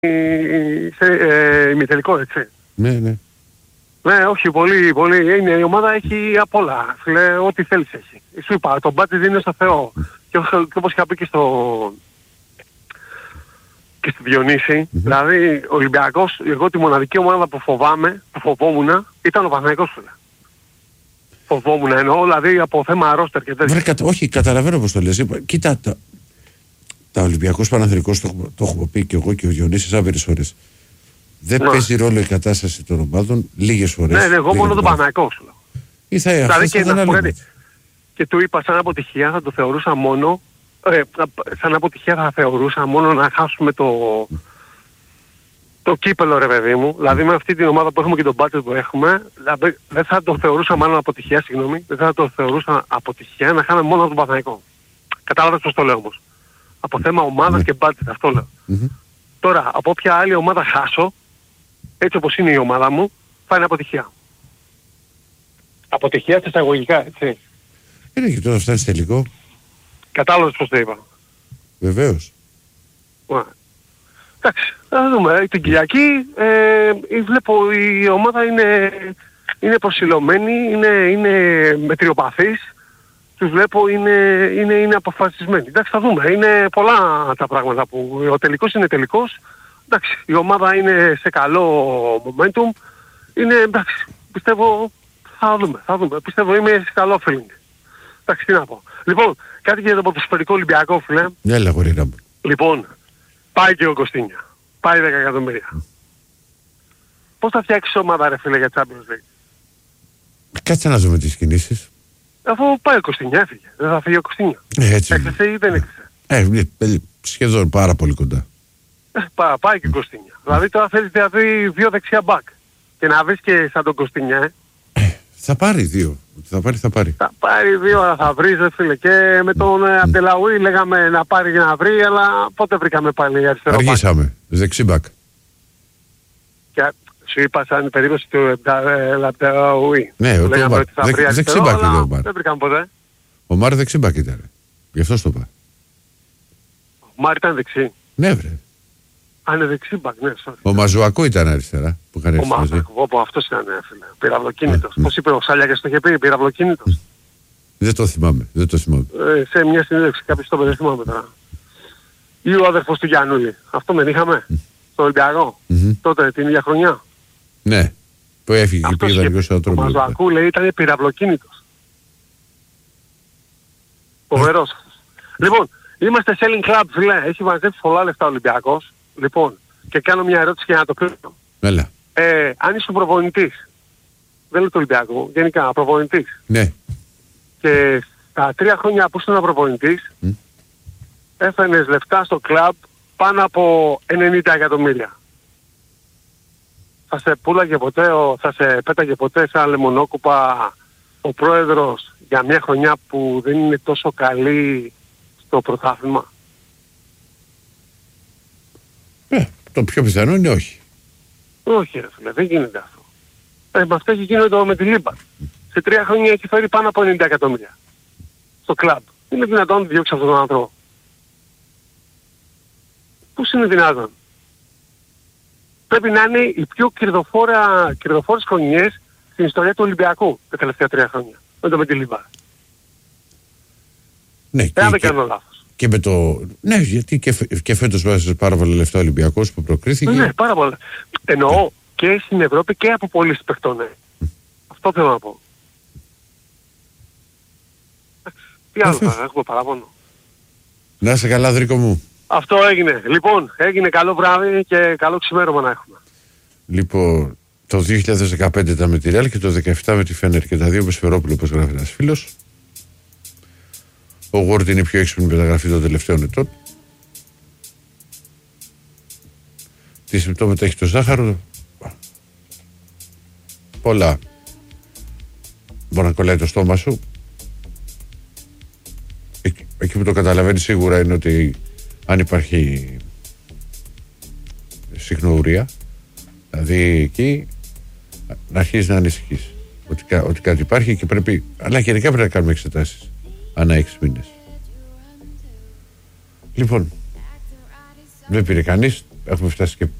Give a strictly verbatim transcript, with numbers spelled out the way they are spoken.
σε ε, ημιτελικό, έτσι. Ναι, ναι. Ναι, όχι, πολύ, πολύ. Είναι, η ομάδα έχει απ' όλα. Φίλε, ό,τι θέλεις έχει. Σου είπα, το μπάτι δίνει στο Θεό. Και, και όπως είχα πει και στο, και στη Διονύση, mm-hmm. δηλαδή ο Ολυμπιακός, εγώ τη μοναδική ομάδα που φοβάμαι, που φοβόμουν, ήταν ο Παναθηναϊκός, φίλε. Φοβόμουν εννοώ, δηλαδή από θέμα ρόστερ και τέτοια. Κατα... Όχι, καταλαβαίνω πώς το λες. Κοίτα, τα, τα Ολυμπιακός Παναθηναϊκός, το, το έχω πει και εγώ και ο Διονύσης άβερες ώρες. Δεν ναι. παίζει ρόλο η κατάσταση των ομάδων λίγες φορές. Ναι, ναι, εγώ μόνο τον Παναθηναϊκό σου λέω. Ή θα δηλαδή και, να κάτι, και του είπα σαν αποτυχία θα το θεωρούσα μόνο, ε, σαν αποτυχία θα θεωρούσα μόνο να χάσουμε το, το κύπελο, ρε παιδί μου. Δηλαδή με αυτή την ομάδα που έχουμε και τον budget που έχουμε, δηλαδή, δεν θα το θεωρούσα μάλλον αποτυχία, συγγνώμη, δεν θα το θεωρούσα αποτυχία να χάμε μόνο τον Παναθηναϊκό. Κατάλαβες πώς το λέω όμως. Από θέμα ομάδας mm. και budget, αυτό λέω. Mm-hmm. Τώρα, από όποια άλλη ομάδα χάσω, έτσι όπως είναι η ομάδα μου, θα είναι αποτυχία. Αποτυχία στα εισαγωγικά, έτσι. Είναι και τώρα φτάνεις τελικό. Κατάλαβες πώς το είπα. Βεβαίως. Ωραία. Εντάξει, θα δούμε. Την Κυριακή ε, βλέπω η ομάδα είναι, είναι προσιλωμένη, είναι, είναι μετριοπαθής. Τους βλέπω είναι, είναι, είναι αποφασισμένοι. Εντάξει, θα δούμε. Είναι πολλά τα πράγματα που ο τελικός είναι τελικός. Εντάξει, η ομάδα είναι σε καλό momentum. Είναι, εντάξει, πιστεύω, θα δούμε, θα δούμε. Πιστεύω είμαι σε καλό feeling. Εντάξει, τι να πω. Λοιπόν, κάτι για το ποδοσφαιρικό Ολυμπιακό, φίλε. Ναι, έλα, γορίνα μου. Λοιπόν, πάει και ο Κωστίνια. Πάει δέκα εκατομμύρια. Mm. Πώς θα φτιάξεις ομάδα, ρε φίλε, για Champions League? Κάτσε να δούμε τις κινήσεις. Αφού πάει ο Κωστίνια, έφυγε. Δεν θα φύγει ο Κωστίνια. Ε, έτσι. Έκλεισε ή δεν έκλεισε? Ε, σχεδόν πάρα πολύ κοντά. Πά, πάει και Κωστίνια. Mm. Δηλαδή τώρα θέλεις δηλαδή δύο δεξιά μπακ. Και να βρεις και σαν τον Κωστίνια, ε. ε. Θα πάρει δύο. Θα πάρει, θα πάρει. Θα πάρει δύο, αλλά θα βρεις, φίλε. Και με τον mm. Αμπτελαούι λέγαμε να πάρει και να βρει, αλλά πότε βρήκαμε πάλι αριστερό μπακ? Αργήσαμε. Δεξί μπακ. Και σου είπα σαν περίπτωση του Αμπτελαούι. Ναι, ο Μάρ. Δεξί μπακ ήταν ο Μάρ. Δεν βρήκαμε ποτέ. Ο Μάρ δεξί μπακ ήταν. Γι' αυτό το είπα. Ο Μάρ ήταν δεξί. Ναι, βρε. Αν είναι δεξί μπακ, ναι. Sorry. Ο Μαζουακό ήταν αριστερά. Που είχαν ο Μαζουακό, αυτός ήταν, φίλε. Πυραυλοκίνητος. Mm. Πώς είπε ο Σάλια και στο είχε πει, πυραυλοκίνητος. Δεν το θυμάμαι, δεν το θυμάμαι. Ε, σε μια συνέντευξη κάποιος το δεν θυμάμαι τώρα. Ή ο αδερφός του Γιαννούλη. Αυτό δεν είχαμε. Mm. Στο Ολυμπιακό. Mm-hmm. Τότε την ίδια χρονιά. Ναι. Που έφυγε και πήγε δανεικός στον τρόπο. Ο Μαζουακού λέει ήταν πυραυλοκίνητος. Φοβερός. Λοιπόν, είμαστε selling club, φίλε. Έχει μαζέψει πολλά λεφτά ο Ολυμπιακός. Λοιπόν, και κάνω μια ερώτηση για να το κλείσω. Έλα. Ε, αν είσαι προπονητής, δεν λέω το Ολυμπιακό, γενικά προπονητής. Ναι. Και στα τρία χρόνια που ήσουν προπονητής, mm. έφερνες λεφτά στο κλαμπ πάνω από ενενήντα εκατομμύρια. Θα σε πούλαγε ποτέ, θα σε πέταγε ποτέ σαν λεμονόκουπα ο πρόεδρος για μια χρονιά που δεν είναι τόσο καλή στο πρωτάθλημα? Ε, το πιο πιθανό είναι όχι. Όχι ρε φίλε, δεν γίνεται αυτό. Ε, με αυτό έχει γίνει το με τη Λίμπα. Σε τρία χρόνια έχει φέρει πάνω από ενενήντα εκατομμύρια. Στο κλαμπ. Είναι δυνατόν να διώξει αυτόν τον άνθρωπο? Πώς είναι δυνατόν? Πρέπει να είναι οι πιο κερδοφόρα, κερδοφόρες χρονιές στην ιστορία του Ολυμπιακού τα τελευταία τρία χρόνια. Με το με τη Λίμπα. Ναι, ε, αν δεν κάνω λάθος. Και με το... Ναι, γιατί και, φε... και φέτος βάζει πάρα πολλά λεφτά ο Ολυμπιακός που προκρίθηκε. Ναι, πάρα πολλά. Εννοώ yeah. και στην Ευρώπη και από πολλοί παιχτών. Mm. Αυτό θέλω να πω. Τι άλλο θα έχουμε παράπονο? Να είσαι καλά, Δρίκο μου. Αυτό έγινε. Λοιπόν, έγινε καλό βράδυ και καλό ξημέρωμα να έχουμε. Λοιπόν, το δύο χιλιάδες δεκαπέντε ήταν με τη Ρεάλ και το δεκαεπτά με τη Φένερ και τα δύο με Σφερόπουλο, όπως γράφει ένας φίλος. Ο Γουόρντ είναι η πιο έξυπνη μεταγραφή των τελευταίων ετών. Τι συμπτώματα έχει το ζάχαρο? Πολλά. Μπορεί να κολλάει το στόμα σου. Εκεί, εκεί που το καταλαβαίνει σίγουρα είναι ότι αν υπάρχει συχνουρία, δηλαδή εκεί να αρχίσεις να ανησυχείς ότι, ότι κάτι υπάρχει και πρέπει, αλλά γενικά πρέπει να κάνουμε εξετάσεις ανά έξι μήνες. Λοιπόν, δεν πήρε κανείς. έχουμε φτάσει και